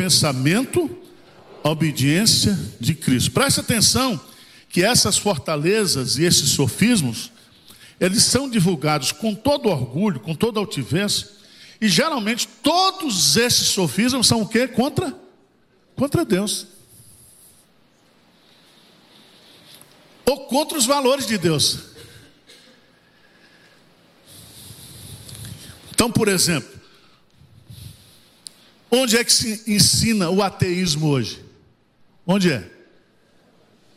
pensamento, a obediência de Cristo. Preste atenção que essas fortalezas e esses sofismos, eles são divulgados com todo orgulho, com toda altivez, e geralmente todos esses sofismas são o quê? Contra Deus. Ou contra os valores de Deus. Então, por exemplo, onde é que se ensina o ateísmo hoje? Onde é?